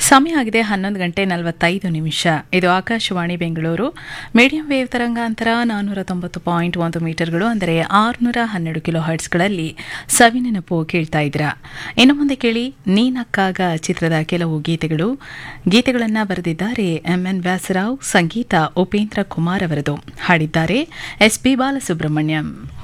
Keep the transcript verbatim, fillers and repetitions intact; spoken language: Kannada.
ಸಮಯ ಆಗಿದೆ ಹನ್ನೊಂದು ಗಂಟೆ ನಲವತ್ತೈದು ನಿಮಿಷ. ಇದು ಆಕಾಶವಾಣಿ ಬೆಂಗಳೂರು. ಮೀಡಿಯಂ ವೇವ್ ತರಂಗಾಂತರ ನಾನ್ನೂರ ತೊಂಬತ್ತು ಪಾಯಿಂಟ್ ಒಂದು ಮೀಟರ್ಗಳು ಅಂದರೆ ಆರುನೂರ ಹನ್ನೆರಡು ಕಿಲೋ ಹರ್ಟ್ಸ್ಗಳಲ್ಲಿ ಸವಿನೆನಪು ಕೇಳ್ತಾ ಇದ್ದೀರಾ. ಇನ್ನು ಮುಂದೆ ಕೇಳಿ ನೀನಕ್ಕಾಗ ಚಿತ್ರದ ಕೆಲವು ಗೀತೆಗಳು. ಗೀತೆಗಳನ್ನು ಬರೆದಿದ್ದಾರೆ ಎಂ ಎನ್ ವ್ಯಾಸರಾವ್, ಸಂಗೀತ ಉಪೇಂದ್ರ ಕುಮಾರ್ ಅವರದು. ಹಾಡಿದ್ದಾರೆ ಎಸ್ ಪಿ ಬಾಲಸುಬ್ರಹ್ಮಣ್ಯಂ.